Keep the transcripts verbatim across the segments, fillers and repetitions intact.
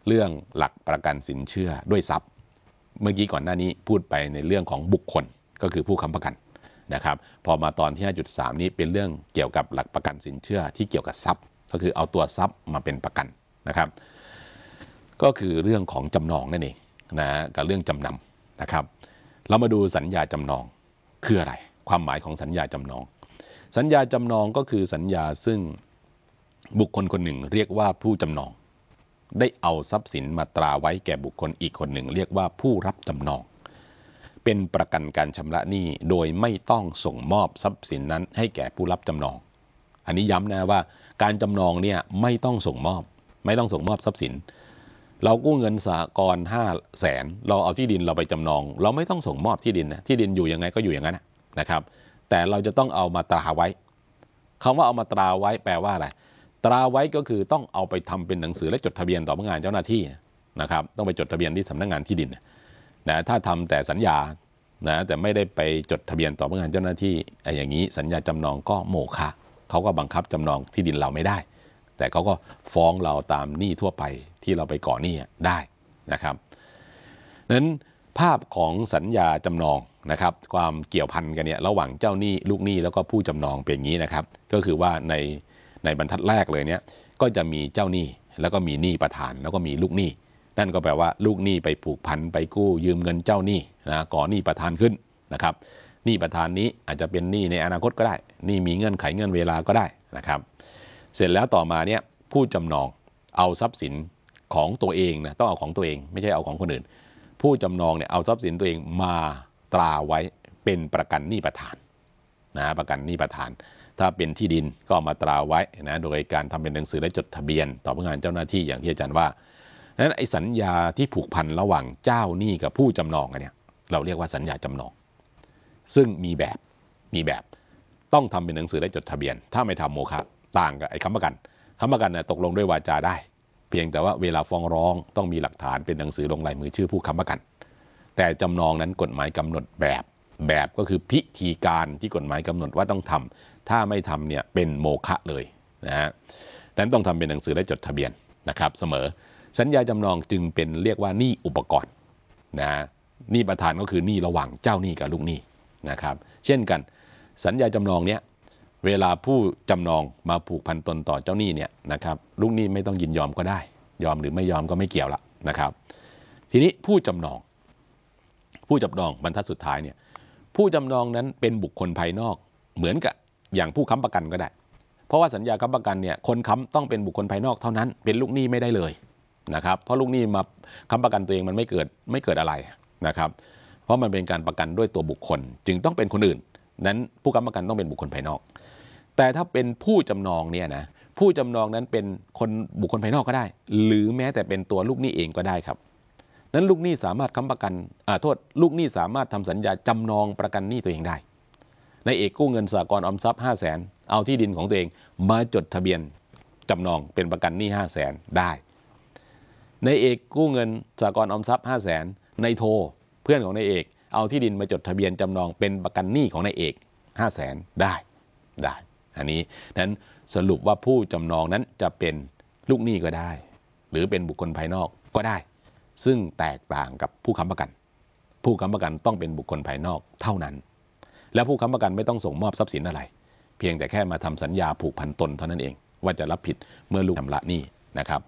เรื่องหลักประกันสินเชื่อด้วยทรัพย์เมื่อกี้ก่อนหน้านี้พูดไปในเรื่องของบุคคลก็คือผู้ค้ำประกันนะครับพอมาตอนที่ ห้าจุดสาม นี้เป็นเรื่องเกี่ยวกับหลักประกันสินเชื่อที่เกี่ยวกับทรัพย์ก็คือเอาตัวทรัพย์มาเป็นประกันนะครับก็คือเรื่องของจำนองนั่นเองนะกับเรื่องจำนำนะครับเรามาดูสัญญาจำนองคืออะไรความหมายของสัญญาจำนองสัญญาจำนองก็คือสัญญาซึ่งบุคคลคนหนึ่งเรียกว่าผู้จำนองได้เอาทรัพย์สินมาตราไว้แก่บุคคลอีกคนหนึ่งเรียกว่าผู้รับจำนองเป็นประกันการชำระหนี้โดยไม่ต้องส่งมอบทรัพย์สินนั้นให้แก่ผู้รับจำนองอันนี้ย้ำนะว่าการจำนองเนี่ยไม่ต้องส่งมอบไม่ต้องส่งมอบทรัพย์สินเรากู้เงินสหกรณ์ห้าแสนเราเอาที่ดินเราไปจำนองเราไม่ต้องส่งมอบที่ดินนะที่ดินอยู่ยังไงก็อยู่อย่างนั้นนะครับแต่เราจะต้องเอามาตราไว้คำว่าเอามาตราไว้แปลว่าอะไรตราไว้ก็คือต้องเอาไปทำเป็นหนังสือและจดทะเบียนต่อพนักงานเจ้าหน้าที่นะครับต้องไปจดทะเบียนที่สำนักงานที่ดินนะถ้าทำแต่สัญญานะแต่ไม่ได้ไปจดทะเบียนต่อพนักงานเจ้าหน้าที่ไอ้อย่างนี้สัญญาจำนองก็โมฆะเขาก็บังคับจำนองที่ดินเราไม่ได้แต่เขาก็ฟ้องเราตามหนี้ทั่วไปที่เราไปก่อหนี้ได้นะครับนั้นภาพของสัญญาจำนองนะครับความเกี่ยวพันกันเนี่ยระหว่างเจ้าหนี้ลูกหนี้แล้วก็ผู้จำนองเป็นอย่างนี้นะครับก็คือว่าในในบรรทัดแรกเลยเนี่ยก็จะมีเจ้าหนี้แล้วก็มีหนี้ประธานแล้วก็มีลูกหนี้นั่นก็แปลว่าลูกหนี้ไปผูกพันไปกู้ยืมเงินเจ้าหนี้นะก่อหนี้ประธานขึ้นนะครับหนี้ประธานนี้อาจจะเป็นหนี้ในอนาคตก็ได้หนี้มีเงื่อนไขเงื่อนเวลาก็ได้นะครับเสร็จแล้วต่อมาเนี่ยผู้จำนองเอาทรัพย์สินของตัวเองนะต้องเอาของตัวเองไม่ใช่เอาของคนอื่นผู้จำนองเนี่ยเอาทรัพย์สินตัวเองมาตราไว้เป็นประกันหนี้ประธานนะประกันหนี้ประธานถ้าเป็นที่ดินก็มาตราไว้นะโดยการทำเป็นหนังสือและจดทะเบียนต่อพนักงานเจ้าหน้าที่อย่างที่อาจารย์ว่านั้นไอ้สัญญาที่ผูกพันระหว่างเจ้าหนี้กับผู้จำนองกันเนี่ยเราเรียกว่าสัญญาจำนองซึ่งมีแบบมีแบบต้องทำเป็นหนังสือและจดทะเบียนถ้าไม่ทำโมฆะต่างกับไอ้ค้ำประกันค้ำประกันเนี่ยตกลงด้วยวาจาได้เพียงแต่ว่าเวลาฟ้องร้องต้องมีหลักฐานเป็นหนังสือลงลายมือชื่อผู้ค้ำประกันแต่จำนองนั้นกฎหมายกำหนดแบบแบบก็คือพิธีการที่กฎหมายกำหนดว่าต้องทำถ้าไม่ทำเนี่ยเป็นโมฆะเลยนะฮะดังนั้นต้องทำเป็นหนังสือและจดทะเบียนนะครับเสมอสัญญาจำนองจึงเป็นเรียกว่าหนี้อุปกรณ์นะหนี้ประธานก็คือหนี้ระหว่างเจ้าหนี้กับลูกหนี้นะครับเช่นกันสัญญาจำนองเนี้ยเวลาผู้จำนองมาผูกพันตนต่อเจ้าหนี้เนี่ยนะครับลูกหนี้ไม่ต้องยินยอมก็ได้ยอมหรือไม่ยอมก็ไม่เกี่ยวละนะครับทีนี้ผู้จำนองผู้จำนองบรรทัดสุดท้ายเนี่ยผู้จำนองนั้นเป็นบุคคลภายนอกเหมือนกับอย่างผู้ค้ำประกันก็ได้เพราะว่าสัญญาค้ำประกันเนี่ยคนค้ำต้องเป็นบุคคลภายนอกเท่านั้นเป็นลูกหนี้ไม่ได้เลยนะครับเพราะลูกหนี้มาค้ำประกันตัวเองมันไม่เกิดไม่เกิดอะไรนะครับเพราะมันเป็นการประกันด้วยตัวบุคคลจึงต้องเป็นคนอื่นนั้นผู้ค้ำประกันต้องเป็นบุคคลภายนอกแต่ถ้าเป็นผู้จำนองเนี่ยนะผู้จำนองนั้นเป็นคนบุคคลภายนอกก็ได้หรือแม้แต่เป็นตัวลูกหนี้เองก็ได้ครับนั้นลูกหนี้สามารถค้ำประกันอ่าโทษลูกหนี้สามารถทำสัญญาจำนองประกันหนี้ตัวเองได้ในเอกกู้เงินสหกรณ์ออมทรัพย์ห้าแสนเอาที่ดินของตัวเองมาจดทะเบียนจำนองเป็นประกันหนี้ห้าแสนได้ในเอกกู้เงินสหกรณ์ออมทรัพย์ห้าแสนในโทเพื่อนของนายเอกเอาที่ดินมาจดทะเบียนจำนองเป็นประกันหนี้ของนายเอกห้าแสนได้ได้อันนี้นั้นสรุปว่าผู้จำนองนั้นจะเป็นลูกหนี้ก็ได้หรือเป็นบุคคลภายนอกก็ได้ซึ่งแตกต่างกับผู้ค้ำประกันผู้ค้ำประกันต้องเป็นบุคคลภายนอกเท่านั้นและผู้ค้ำประกันไม่ต้องส่งมอบทรัพย์สินอะไรเพียงแต่แค่มาทำสัญญาผูกพันตนเท่านั้นเองว่าจะรับผิดเมื่อลูกชำระหนี้นะครับ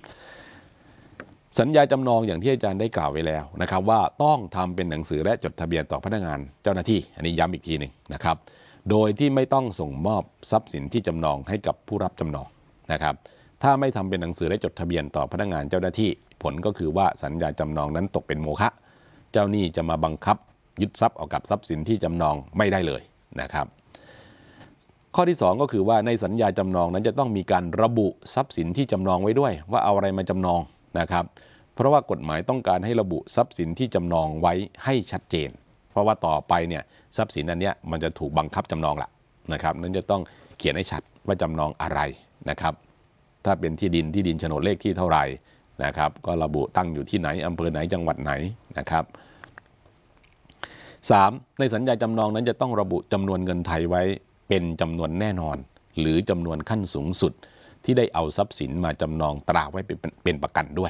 สัญญาจำนองอย่างที่อาจารย์ได้กล่าวไว้แล้วนะครับว่าต้องทำเป็นหนังสือและจดทะเบียนต่อพนักงานเจ้าหน้าที่อันนี้ย้ำอีกทีหนึ่งนะครับโดยที่ไม่ต้องส่งมอบทรัพย์สินที่จำนองให้กับผู้รับจำนองนะครับถ้าไม่ทำเป็นหนังสือและจดทะเบียนต่อพนักงานเจ้าหน้าที่ผลก็คือว่าสัญญาจำนองนั้นตกเป็นโมฆะเจ้าหนี้จะมาบังคับยึดทรัพย์เอากับทรัพย์สินที่จำนองไม่ได้เลยนะครับข้อที่สองก็คือว่าในสัญญาจำนองนั้นจะต้องมีการระบุทรัพย์สินที่จำนองไว้ด้วยว่าเอาอะไรมาจำนองนะครับเพราะว่ากฎหมายต้องการให้ระบุทรัพย์สินที่จำนองไว้ให้ชัดเจนเพราะว่าต่อไปเนี่ยทรัพย์สินอันเนี้ยมันจะถูกบังคับจำนองละนะครับนั้นจะต้องเขียนให้ชัดว่าจำนองอะไรนะครับถ้าเป็นที่ดินที่ดินโฉนดเลขที่เท่าไหร่นะครับก็ระบุตั้งอยู่ที่ไหนอำเภอไหนจังหวัดไหนนะครับสามในสัญญาจำนองนั้นจะต้องระบุจำนวนเงินไทยไว้เป็นจำนวนแน่นอนหรือจำนวนขั้นสูงสุดที่ได้เอาทรัพย์สินมาจำนองตราไว้เป็นเป็นประกันด้วย